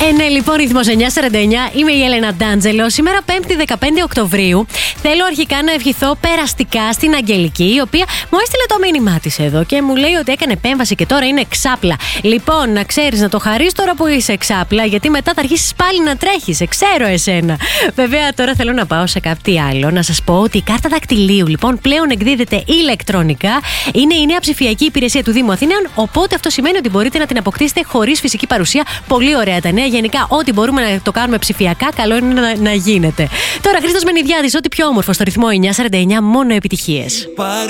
Ναι, λοιπόν, ρυθμός 9:49. Είμαι η Έλενα Ντάντζελο. Σήμερα, 5η 15 Οκτωβρίου, θέλω αρχικά να ευχηθώ περαστικά στην Αγγελική, η οποία μου έστειλε το μήνυμά της εδώ και μου λέει ότι έκανε επέμβαση και τώρα είναι ξάπλα. Λοιπόν, να ξέρεις να το χαρείς τώρα που είσαι ξάπλα, γιατί μετά θα αρχίσεις πάλι να τρέχεις. Ξέρω εσένα. Βέβαια, τώρα θέλω να πάω σε κάτι άλλο. Να σας πω ότι η κάρτα δακτυλίου, λοιπόν, πλέον εκδίδεται ηλεκτρονικά. Είναι η νέα ψηφιακή υπηρεσία του Δήμου Αθηναίων, οπότε αυτό σημαίνει ότι μπορείτε να την αποκτήσετε χωρίς φυσική παρουσία. Πολύ ωραία τα νέα. Γενικά, ό,τι μπορούμε να το κάνουμε ψηφιακά, καλό είναι να γίνεται. Τώρα, Χρήστος Μενιδιάδης, ό,τι πιο όμορφο στο ρυθμό 9:49, μόνο επιτυχίες.